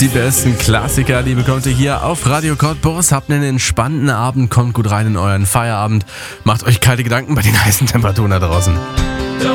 Die besten Klassiker, die bekommt ihr hier auf Radio Cottbus. Habt einen entspannten Abend, kommt gut rein in euren Feierabend. Macht euch keine Gedanken bei den heißen Temperaturen da draußen.